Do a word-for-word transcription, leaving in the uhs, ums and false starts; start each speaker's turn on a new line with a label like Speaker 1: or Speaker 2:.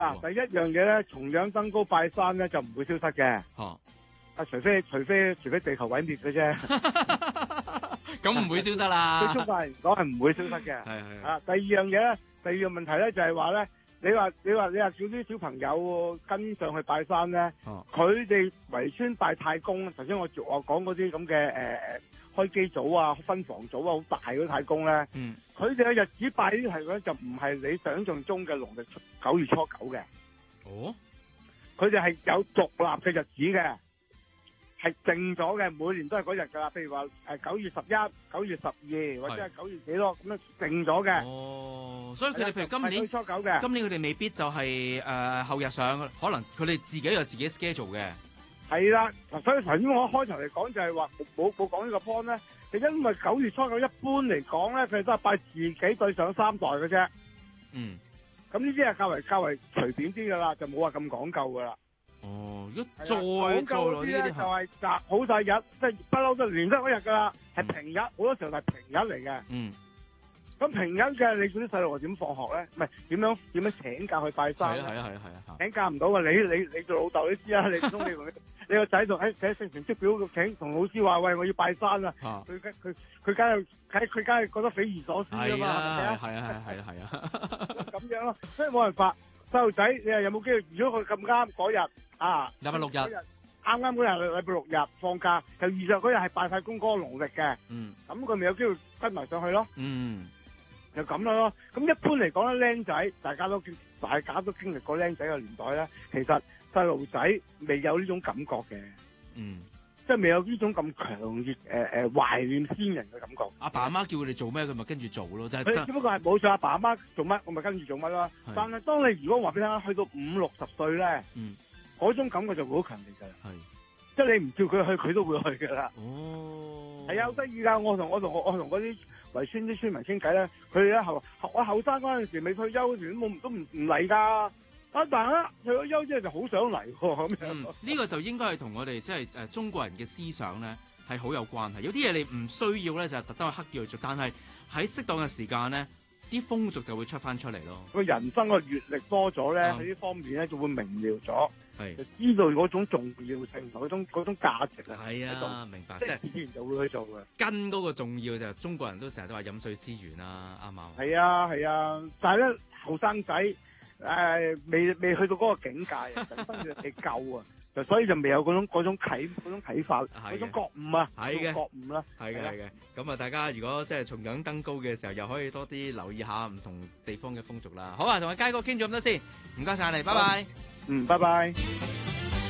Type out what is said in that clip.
Speaker 1: 啊，第一樣嘢咧，重陽登高拜山咧就唔會消失嘅。
Speaker 2: 哦，
Speaker 1: 啊，除非除非除非地球毀滅嘅啫。
Speaker 2: 咁唔會消失啦。
Speaker 1: 對中國人嚟講係唔會消失嘅。
Speaker 2: 係係。
Speaker 1: 啊，第二樣嘢咧，第二樣問題咧就係話咧，你話你話你話叫啲小朋友跟上去拜山咧，佢哋圍村拜太公，頭先我我講嗰啲咁嘅誒開基組啊、分房組啊，好大嗰啲太公咧，佢哋嘅日子拜呢啲係咧就唔係你想象中嘅農曆九月初九嘅。哦，佢哋係有獨立嘅日子嘅。係定咗嘅，每年都係嗰日噶啦。譬如話誒九月十一、九月十二或者係九月幾多咁樣定咗嘅。
Speaker 2: 哦，所以佢哋譬如今年
Speaker 1: 初九嘅，
Speaker 2: 今年佢哋未必就係誒後日上，可能佢哋自己有自己 schedule 嘅。
Speaker 1: 係啦，所以頭先我開頭嚟講就係話冇冇講呢個 point 咧，就因為九月初九一般嚟講咧，佢哋都係拜自己對上三代嘅啫。嗯。咁呢啲係較為較為隨便啲噶啦，就冇話咁講究噶啦。哦，如果再再落呢啲就係擇好晒日，即係不嬲都連得嗰日噶啦，係平日，好多時候係平日嚟嘅。嗯，咁平日嘅你嗰啲細路點放學咧？唔係點樣點樣請假去拜山？係啊係啊係啊係啊！請假唔到啊！你你你做老豆都知啦，你唔通你同你你個仔仲喺寫成成績表請同老師話喂我要拜山啊！佢佢佢佢梗係佢佢梗係覺得匪夷所思啊嘛！係啊係啊係啊係啊！咁樣咯，所以冇辦法。細路仔，你又有冇機會？如果佢咁啱嗰日啊，禮拜六日，啱啱嗰日禮拜六日放假，就遇上嗰日係拜太公嗰個農曆嘅，嗯，咁佢咪有機會跟埋上去咯，嗯，就咁樣咯。咁一般嚟講咧，僆仔大家都經大家都經歷過僆仔嘅年代咧，其實細路仔未有呢種感覺嘅，嗯。即係未有呢種咁強烈誒誒懷念先人嘅感覺。阿爸阿媽叫佢哋做咩，佢咪跟住做咯。就係佢只不過係冇錯，阿爸阿媽做乜，我咪跟住做乜咯。但係當你如果話俾你聽，去到五六十歲咧，嗯，嗰種感覺就會好強烈㗎啦。係，即係你唔叫佢去，佢都會去㗎啦。哦，係啊，好得意㗎！我同我同我我同嗰啲圍村啲村民傾偈咧，佢哋咧後我後生嗰陣時未退休嗰時都冇都唔唔嚟㗎。啊！但係咧，退咗休之後就好想嚟喎，咁樣。呢、嗯這個就應該係同我哋即係誒中國人嘅思想咧係好有關係。有啲嘢你唔需要咧，就係特登去刻意去做，但係喺適當嘅時間咧，啲風俗就會出翻出嚟咯。個人生個閲歷多咗咧，喺呢、嗯、方面咧就會明瞭咗，係就知道嗰種重要性同嗰種嗰種價值啊。係啊，明白，即係自然就會去做嘅。跟嗰個重要就係中國人都成日都話飲水思源啦，啱唔啱？係啊係啊，但係咧後生仔。誒、呃，未未去到嗰個境界啊，人生要未夠啊，就所以就未有嗰種嗰種啟嗰種啟發，嗰種覺悟啊，係嘅覺悟啦，係嘅係嘅。咁啊，大家如果即係重陽登高嘅時候，又可以多啲留意下唔同地方嘅風俗啦。好啊，同阿佳哥傾咗咁多先，唔該晒你，拜拜。嗯，拜拜。